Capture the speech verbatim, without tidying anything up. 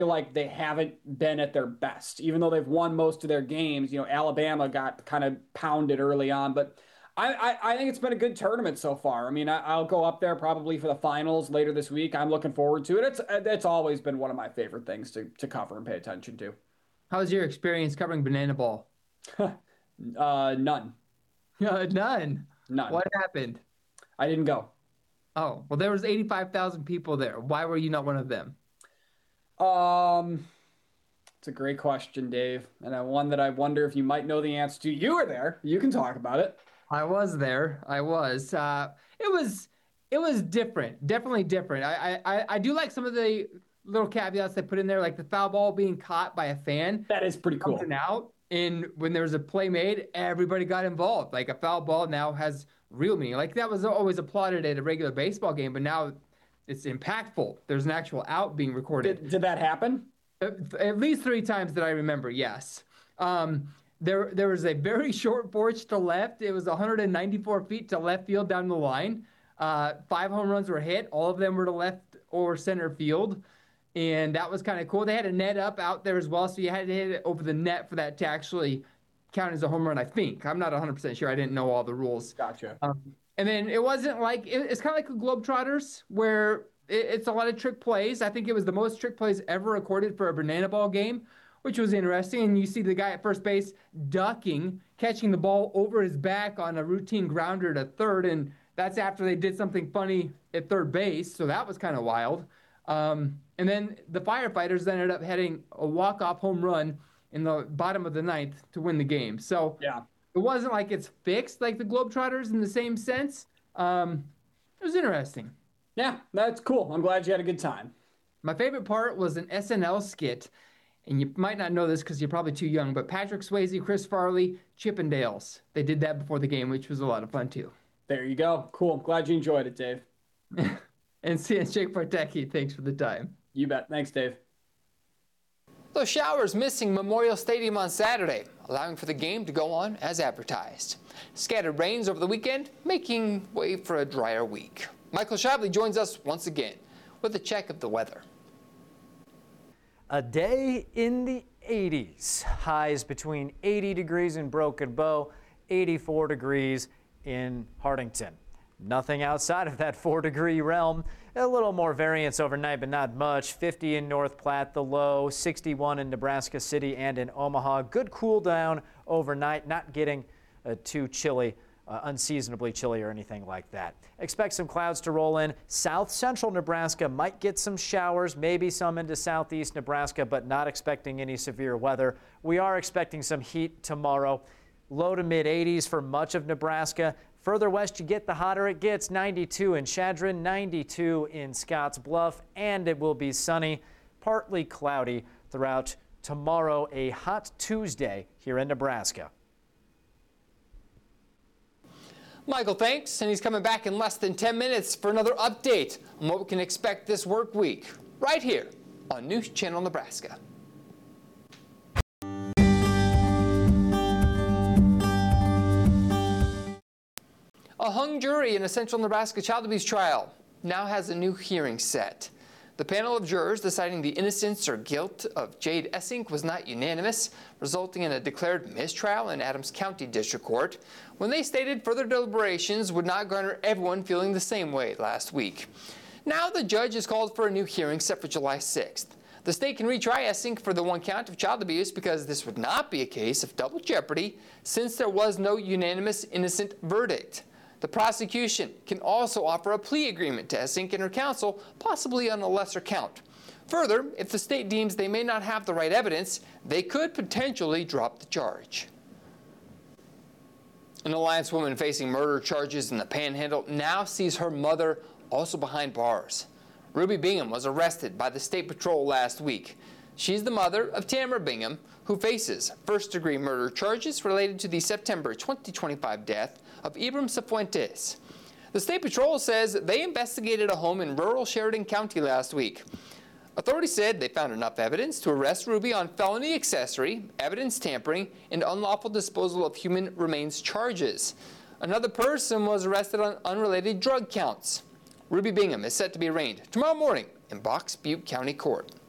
feel like they haven't been at their best, even though they've won most of their games. You know, Alabama got kind of pounded early on, but I, I, I think it's been a good tournament so far. I mean, I, I'll go up there probably for the finals later this week. I'm looking forward to it. It's it's always been one of my favorite things to to cover and pay attention to. How was your experience covering Banana Ball? Uh, none, Uh, none. none. What happened? I didn't go. Oh, well, there was eighty-five thousand people there. Why were you not one of them? Um, it's a great question, Dave, and I one that I wonder if you might know the answer to. You were there. You can talk about it. I was there. I was. Uh, it was. It was different. Definitely different. I, I. I do like some of the little caveats they put in there, like the foul ball being caught by a fan That is pretty coming cool. out. And when there was a play made, everybody got involved. Like a foul ball now has real meaning. Like that was always applauded at a regular baseball game, but now it's impactful. There's an actual out being recorded. Did did that happen? At at least three times that I remember, yes. Um, there, there was a very short porch to left. It was one hundred ninety-four feet to left field down the line. Uh, five home runs were hit. All of them were to left or center field. And that was kind of cool. They had a net up out there as well, so you had to hit it over the net for that to actually count as a home run, I think. I'm not one hundred percent sure. I didn't know all the rules. Gotcha. Um, and then it wasn't like, it, it's kind of like a Globetrotters where it, it's a lot of trick plays. I think it was the most trick plays ever recorded for a banana ball game, which was interesting. And you see the guy at first base ducking, catching the ball over his back on a routine grounder to third. And that's after they did something funny at third base. So that was kind of wild. Um, and then the firefighters ended up hitting a walk-off home run in the bottom of the ninth to win the game. So Yeah. it wasn't like it's fixed like the Globetrotters in the same sense. Um, it was interesting. Yeah, that's cool. I'm glad you had a good time. My favorite part was an S N L skit, and you might not know this because you're probably too young, but Patrick Swayze, Chris Farley, Chippendales. They did that before the game, which was a lot of fun too. There you go. Cool. Glad you enjoyed it, Dave. And see, and Jake Partecki, thanks for the time. You bet. Thanks, Dave. Those showers missing Memorial Stadium on Saturday, allowing for the game to go on as advertised. Scattered rains over the weekend, making way for a drier week. Michael Shively joins us once again with a check of the weather. A day in the eighties. Highs between eighty degrees in Broken Bow, eighty-four degrees in Hartington. Nothing outside of that four degree realm. A little more variance overnight, but not much. fifty in North Platte, the low. sixty-one in Nebraska City and in Omaha. Good cool down overnight, not getting uh, too chilly, uh, unseasonably chilly or anything like that. Expect some clouds to roll in. South central Nebraska might get some showers, maybe some into southeast Nebraska, but not expecting any severe weather. We are expecting some heat tomorrow. Low to mid eighties for much of Nebraska. Further west you get, the hotter it gets. ninety-two in Chadron, ninety-two in Scotts Bluff, and it will be sunny, partly cloudy throughout tomorrow, a hot Tuesday here in Nebraska. Michael, thanks, and he's coming back in less than ten minutes for another update on what we can expect this work week, right here on News Channel Nebraska. A hung jury in a central Nebraska child abuse trial now has a new hearing set. The panel of jurors deciding the innocence or guilt of Jade Essink was not unanimous, resulting in a declared mistrial in Adams County District Court, when they stated further deliberations would not garner everyone feeling the same way last week. Now the judge has called for a new hearing set for July sixth. The state can retry Essink for the one count of child abuse because this would not be a case of double jeopardy since there was no unanimous innocent verdict. The prosecution can also offer a plea agreement to Essink and her counsel, possibly on a lesser count. Further, if the state deems they may not have the right evidence, they could potentially drop the charge. An Alliance woman facing murder charges in the Panhandle now sees her mother also behind bars. Ruby Bingham was arrested by the State Patrol last week. She's the mother of Tamara Bingham, who faces first-degree murder charges related to the September twenty twenty-five death of Ibram Cifuentes. The State Patrol says they investigated a home in rural Sheridan County last week. Authorities said they found enough evidence to arrest Ruby on felony accessory, evidence tampering, and unlawful disposal of human remains charges. Another person was arrested on unrelated drug counts. Ruby Bingham is set to be arraigned tomorrow morning in Box Butte County Court.